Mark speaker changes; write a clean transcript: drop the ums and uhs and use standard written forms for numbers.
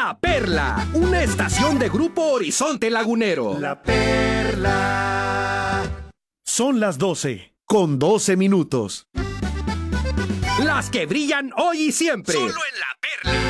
Speaker 1: La Perla, una estación de Grupo Horizonte Lagunero.
Speaker 2: La Perla. Son las 12, con 12 minutos.
Speaker 1: Las que brillan hoy y siempre.
Speaker 3: Solo en La Perla.